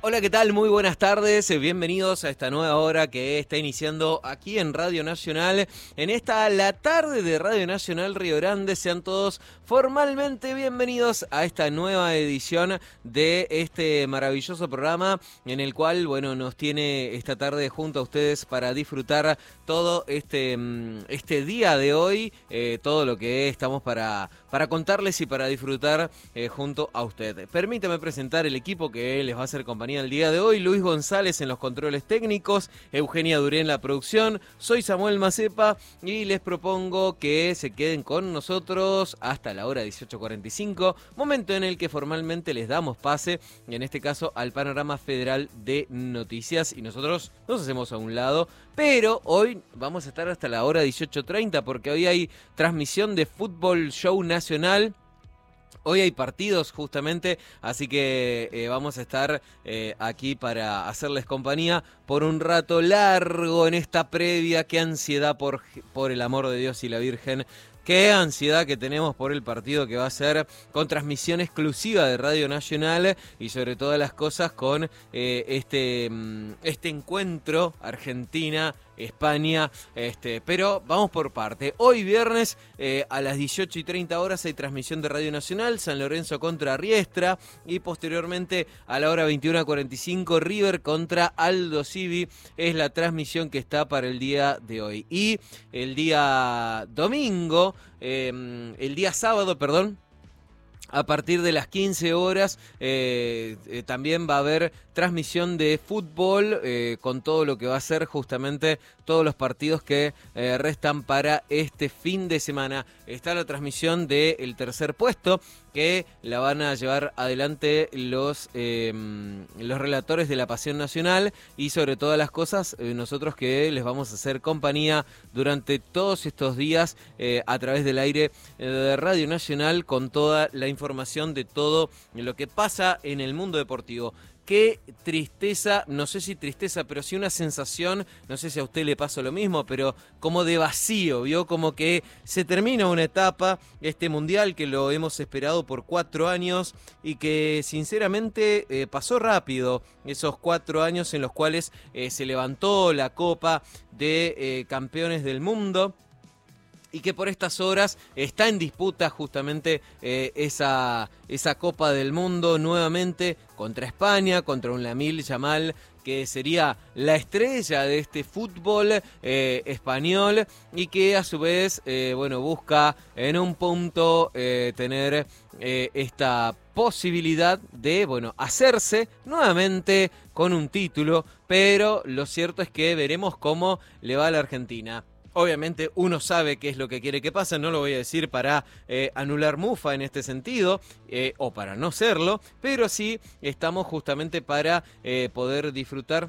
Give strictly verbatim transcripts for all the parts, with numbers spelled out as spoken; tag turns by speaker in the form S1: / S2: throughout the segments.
S1: Hola, ¿qué tal? Muy buenas tardes, bienvenidos a esta nueva hora que está iniciando aquí en Radio Nacional. En esta, la tarde de Radio Nacional Río Grande, sean todos formalmente bienvenidos a esta nueva edición de este maravilloso programa en el cual, bueno, nos tiene esta tarde junto a ustedes para disfrutar todo este, este día de hoy, eh, todo lo que estamos para, para contarles y para disfrutar eh, junto a usted. Permítame presentar el equipo que les va a hacer compañía el día de hoy. Luis González en los controles técnicos, Eugenia Duré en la producción, soy Samuel Macepa y les propongo que se queden con nosotros hasta la hora dieciocho cuarenta y cinco, momento en el que formalmente les damos pase, en este caso al panorama federal de noticias, y nosotros nos hacemos a un lado, pero hoy vamos a estar hasta la hora dieciocho treinta porque hoy hay transmisión de Fútbol Show Nacional. Hoy hay partidos justamente, así que eh, vamos a estar eh, aquí para hacerles compañía por un rato largo en esta previa. Qué ansiedad, por, por el amor de Dios y la Virgen. Qué ansiedad que tenemos por el partido que va a ser con transmisión exclusiva de Radio Nacional y sobre todas las cosas con eh, este, este encuentro Argentina España, este, pero vamos por parte. Hoy viernes eh, a las dieciocho y treinta horas hay transmisión de Radio Nacional, San Lorenzo contra Riestra, y posteriormente a la hora veintiuno cuarenta y cinco River contra Aldo Civi es la transmisión que está para el día de hoy. Y el día domingo, eh, el día sábado, perdón, a partir de las quince horas eh, eh, también va a haber transmisión de fútbol eh, con todo lo que va a ser justamente todos los partidos que eh, restan para este fin de semana. Está la transmisión del tercer puesto que la van a llevar adelante los, eh, los relatores de la Pasión Nacional y sobre todas las cosas eh, nosotros que les vamos a hacer compañía durante todos estos días eh, a través del aire eh, de Radio Nacional con toda la información de todo lo que pasa en el mundo deportivo. Qué tristeza, no sé si tristeza, pero sí una sensación, no sé si a usted le pasa lo mismo, pero como de vacío, ¿vio? Como que se termina una etapa, este mundial que lo hemos esperado por cuatro años y que sinceramente eh, pasó rápido, esos cuatro años en los cuales eh, se levantó la Copa de eh, Campeones del Mundo. Y que por estas horas está en disputa justamente eh, esa, esa Copa del Mundo nuevamente contra España, contra un Lamine Yamal, que sería la estrella de este fútbol eh, español y que a su vez eh, bueno, busca en un punto eh, tener eh, esta posibilidad de bueno, hacerse nuevamente con un título, pero lo cierto es que veremos cómo le va a la Argentina. Obviamente uno sabe qué es lo que quiere que pase, no lo voy a decir para eh, anular mufa en este sentido, eh, o para no serlo, pero sí estamos justamente para eh, poder disfrutar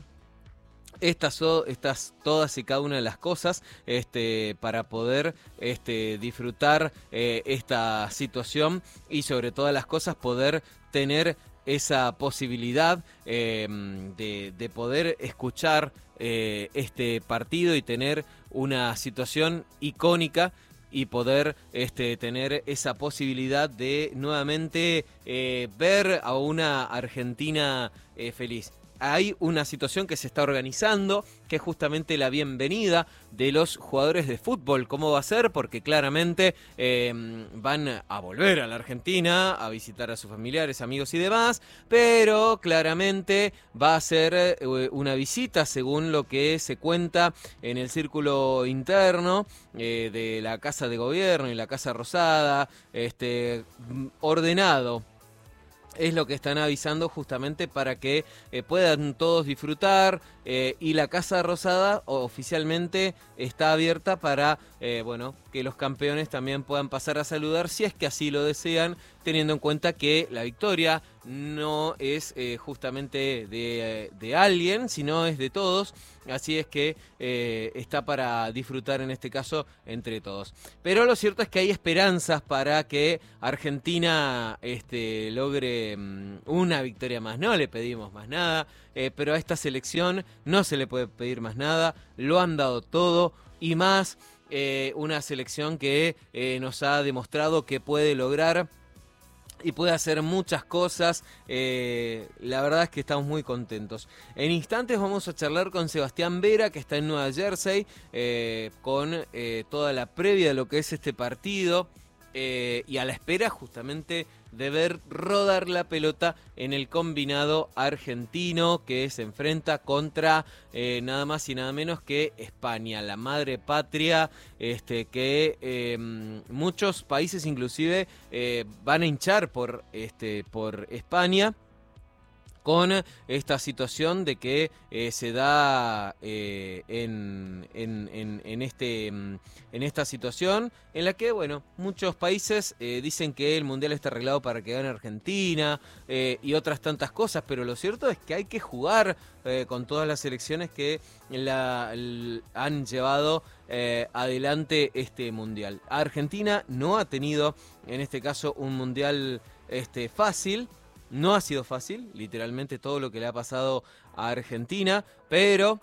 S1: Estas, estas todas y cada una de las cosas este, para poder este, disfrutar eh, esta situación y sobre todas las cosas poder tener esa posibilidad eh, de, de poder escuchar eh, este partido y tener una situación icónica y poder este, tener esa posibilidad de nuevamente eh, ver a una Argentina eh, feliz. Hay una situación que se está organizando, que es justamente la bienvenida de los jugadores de fútbol. ¿Cómo va a ser? Porque claramente eh, van a volver a la Argentina, a visitar a sus familiares, amigos y demás, pero claramente va a ser eh, una visita, según lo que se cuenta en el círculo interno eh, de la Casa de Gobierno y la Casa Rosada, este, ordenado. Es lo que están avisando justamente para que eh, puedan todos disfrutar eh, y la Casa Rosada oficialmente está abierta para eh, bueno, que los campeones también puedan pasar a saludar si es que así lo desean, teniendo en cuenta que la victoria no es eh, justamente de, de alguien, sino es de todos, así es que eh, está para disfrutar en este caso entre todos. Pero lo cierto es que hay esperanzas para que Argentina este, logre um, una victoria más. No le pedimos más nada, eh, pero a esta selección no se le puede pedir más nada, lo han dado todo y más, eh, una selección que eh, nos ha demostrado que puede lograr y puede hacer muchas cosas. Eh, la verdad es que estamos muy contentos. En instantes vamos a charlar con Sebastián Vera, que está en Nueva Jersey, eh, con eh, toda la previa de lo que es este partido, eh, y a la espera justamente de ver rodar la pelota en el combinado argentino que se enfrenta contra eh, nada más y nada menos que España, la madre patria, este, que eh, muchos países inclusive eh, van a hinchar por, este, por España, con esta situación de que eh, se da eh, en, en, en, en, este, en esta situación en la que, bueno, muchos países eh, dicen que el Mundial está arreglado para que gane Argentina eh, y otras tantas cosas, pero lo cierto es que hay que jugar eh, con todas las selecciones que la, la, han llevado eh, adelante este Mundial. Argentina no ha tenido, en este caso, un Mundial este, fácil. No ha sido fácil, literalmente todo lo que le ha pasado a Argentina, pero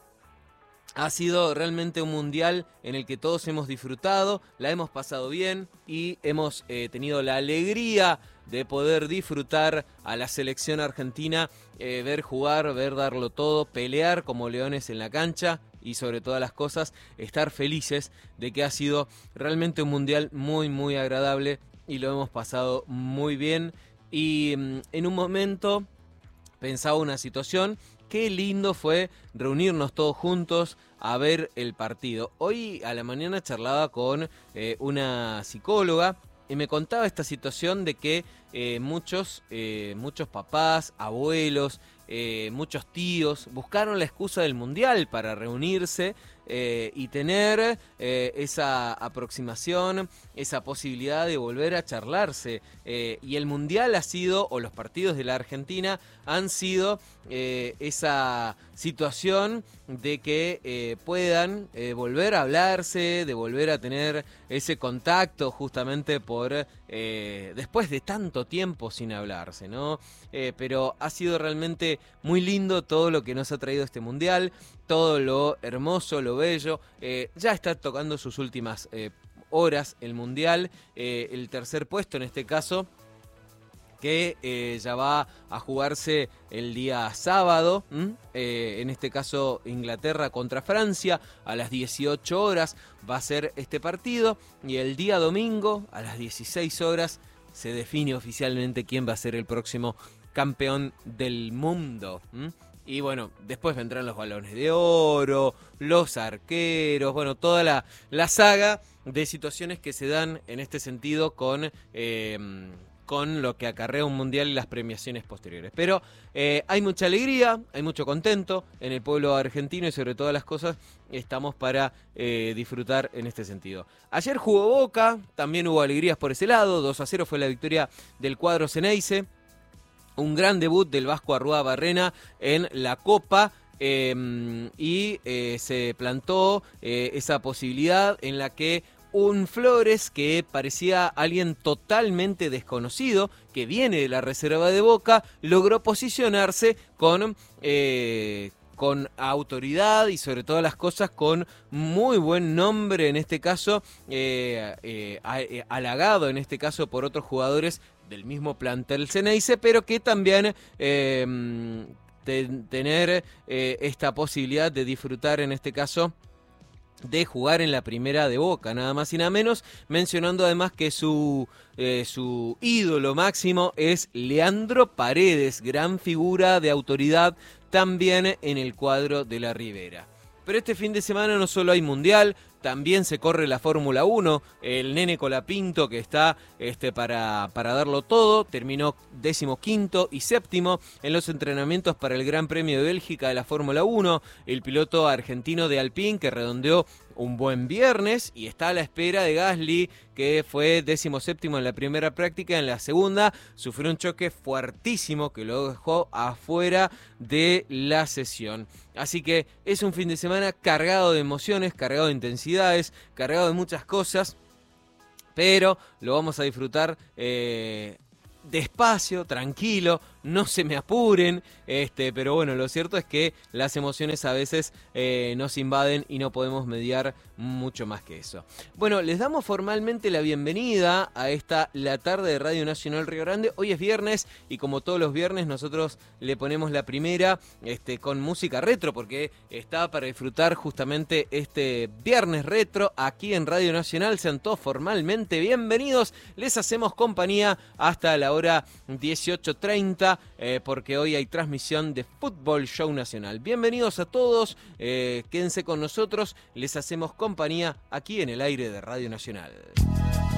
S1: ha sido realmente un mundial en el que todos hemos disfrutado, la hemos pasado bien y hemos eh, tenido la alegría de poder disfrutar a la selección argentina, eh, ver jugar, ver darlo todo, pelear como leones en la cancha y sobre todas las cosas estar felices de que ha sido realmente un mundial muy muy agradable y lo hemos pasado muy bien. Y en un momento pensaba una situación, qué lindo fue reunirnos todos juntos a ver el partido. Hoy a la mañana charlaba con eh, una psicóloga y me contaba esta situación de que eh, muchos, eh, muchos papás, abuelos, eh, muchos tíos buscaron la excusa del mundial para reunirse eh, y tener eh, esa aproximación, esa posibilidad de volver a charlarse. Eh, y el mundial ha sido, o los partidos de la Argentina han sido eh, esa situación de que eh, puedan eh, volver a hablarse, de volver a tener ese contacto justamente por eh, después de tanto tiempo sin hablarse, ¿no? Eh, pero ha sido realmente muy lindo todo lo que nos ha traído este mundial, todo lo hermoso, lo bello. Eh, ya está tocando sus últimas eh, horas el mundial, eh, el tercer puesto en este caso, que eh, ya va a jugarse el día sábado, eh, en este caso Inglaterra contra Francia, a las dieciocho horas va a ser este partido, y el día domingo a las dieciséis horas se define oficialmente quién va a ser el próximo campeón del mundo. ¿m? Y bueno, después vendrán los balones de oro, los arqueros, bueno, toda la, la saga de situaciones que se dan en este sentido con... Eh, con lo que acarrea un mundial y las premiaciones posteriores. Pero eh, hay mucha alegría, hay mucho contento en el pueblo argentino y sobre todas las cosas estamos para eh, disfrutar en este sentido. Ayer jugó Boca, también hubo alegrías por ese lado, dos a cero fue la victoria del cuadro Ceneice, un gran debut del Vasco Arruabarrena en la Copa. Eh, y eh, se plantó eh, esa posibilidad en la que un Flores, que parecía alguien totalmente desconocido, que viene de la reserva de Boca, logró posicionarse con, eh, con autoridad y sobre todas las cosas con muy buen nombre, en este caso, eh, eh, eh, halagado en este caso por otros jugadores del mismo plantel Ceneice, pero que también... Eh, de tener eh, esta posibilidad de disfrutar en este caso de jugar en la primera de Boca, nada más y nada menos, mencionando además que su, eh, su ídolo máximo es Leandro Paredes, gran figura de autoridad también en el cuadro de la Ribera. Pero este fin de semana no solo hay mundial, también se corre la Fórmula uno, el nene Colapinto que está este, para, para darlo todo, terminó decimoquinto y séptimo en los entrenamientos para el Gran Premio de Bélgica de la Fórmula uno, el piloto argentino de Alpine que redondeó un buen viernes y está a la espera de Gasly, que fue decimoséptimo en la primera práctica. En la segunda sufrió un choque fuertísimo que lo dejó afuera de la sesión. Así que es un fin de semana cargado de emociones, cargado de intensidades, cargado de muchas cosas, pero lo vamos a disfrutar eh, despacio, tranquilo, no se me apuren, este, pero bueno, lo cierto es que las emociones a veces eh, nos invaden y no podemos mediar mucho más que eso. Bueno, les damos formalmente la bienvenida a esta La Tarde de Radio Nacional Río Grande. Hoy es viernes y como todos los viernes nosotros le ponemos la primera este, con música retro, porque está para disfrutar justamente este viernes retro aquí en Radio Nacional. Sean todos formalmente bienvenidos. Les hacemos compañía hasta la hora dieciocho treinta, eh, porque hoy hay transmisión de Fútbol Show Nacional. Bienvenidos a todos, eh, quédense con nosotros, les hacemos compañía aquí en el aire de Radio Nacional.